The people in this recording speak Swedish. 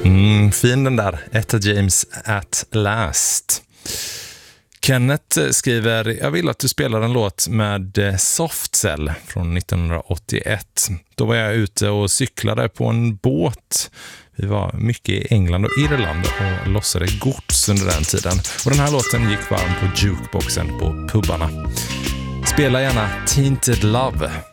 Fin den där. Etta James at last. Kenneth skriver: jag vill att du spelar en låt med Soft Cell från 1981. Då var jag ute och cyklade på en båt. Vi var mycket i England och Irland och lossade gods under den tiden. Och den här låten gick varm på jukeboxen på pubbarna. Spela gärna Tainted Love.